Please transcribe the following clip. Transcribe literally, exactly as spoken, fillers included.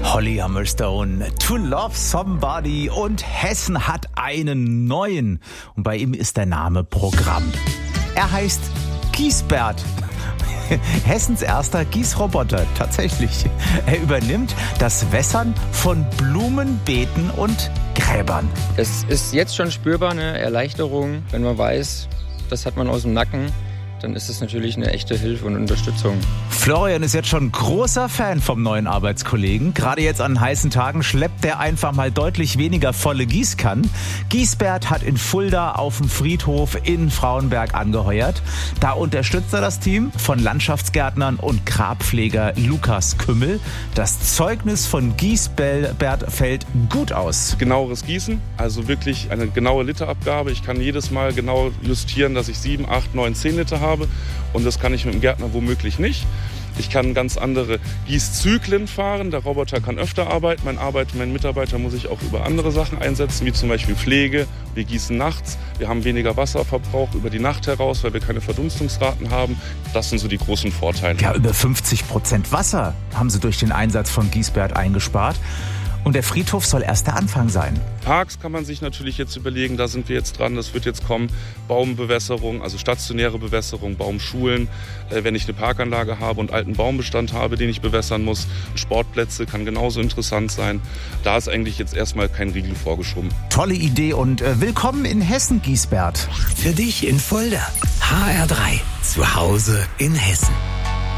Holly Humberstone, To Love Somebody, und Hessen hat einen neuen. Und bei ihm ist der Name Programm. Er heißt Gießbert. Hessens erster Gießroboter, tatsächlich. Er übernimmt das Wässern von Blumenbeeten und Gräbern. Es ist jetzt schon spürbar eine Erleichterung, wenn man weiß, das hat man aus dem Nacken. Dann ist es natürlich eine echte Hilfe und Unterstützung. Florian ist jetzt schon großer Fan vom neuen Arbeitskollegen. Gerade jetzt an heißen Tagen schleppt er einfach mal deutlich weniger volle Gießkannen. Gießbert hat in Fulda auf dem Friedhof in Frauenberg angeheuert. Da unterstützt er das Team von Landschaftsgärtnern und Grabpfleger Lukas Kümmel. Das Zeugnis von Gießbert fällt gut aus. Genaueres Gießen, also wirklich eine genaue Literabgabe. Ich kann jedes Mal genau justieren, dass ich sieben, acht, neun, zehn Liter habe. Und das kann ich mit dem Gärtner womöglich nicht. Ich kann ganz andere Gießzyklen fahren. Der Roboter kann öfter arbeiten. Mein Arbeiter, mein Mitarbeiter muss ich auch über andere Sachen einsetzen, wie zum Beispiel Pflege. Wir gießen nachts. Wir haben weniger Wasserverbrauch über die Nacht heraus, weil wir keine Verdunstungsraten haben. Das sind so die großen Vorteile. Ja, über fünfzig Prozent Wasser haben sie durch den Einsatz von Gießbert eingespart. Und der Friedhof soll erst der Anfang sein. Parks kann man sich natürlich jetzt überlegen, da sind wir jetzt dran, das wird jetzt kommen. Baumbewässerung, also stationäre Bewässerung, Baumschulen, äh, wenn ich eine Parkanlage habe und alten Baumbestand habe, den ich bewässern muss. Sportplätze kann genauso interessant sein. Da ist eigentlich jetzt erstmal kein Riegel vorgeschoben. Tolle Idee und äh, willkommen in Hessen, Gießbert. Für dich in Fulda. H R drei. Zu Hause in Hessen.